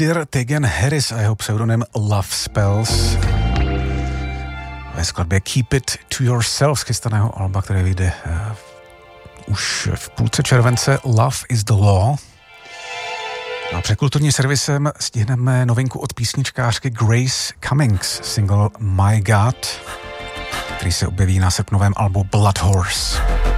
Sir Tegan Harris a jeho pseudonym Love Spells ve skladbě Keep It To Yourself z chystaného alba, které vyjde už v půlce července, Love Is The Law. A před kulturním servisem stihneme novinku od písničkářky Grace Cummings, single My God, který se objeví na srpnovém albu Blood Horse.